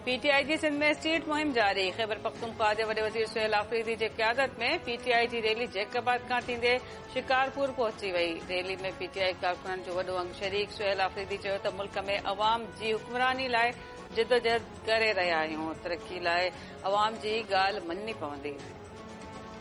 PTI जी सिंध में street मुहिम जारी। ख़ैबर पख्तूनख्वा जे वॾे वज़ीर सुहेल आफरीदी जे क़यादत में पीटीआई जी रैली जैकबाद खां थींदे शिकारपुर पहुची वई। रैली में पीटीआई कारकुननि जो वॾो अंग शरीक सुहेल आफरीदी चयो त मुल्क में अवाम जी हुक्मरानी लाइ जिदोजहद करे रहिया आहियूं। तरक़ी लाइ अवाम जी ॻाल्हि मञणी पवंदी।